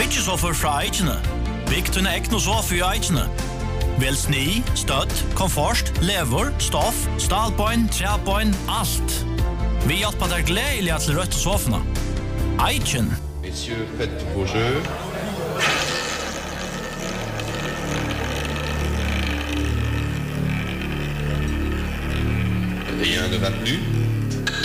Byggesoffer fra Eichene. Bygg til ekne sofa i Eichene. Vel sni, støtt, komfort, lever, stoff, stalbøyn, trebøyn, alt. Vi hjelper deg gledelig til rødt sofene. Eichen. Messieurs, faites vos jeux. Rien ne va plus.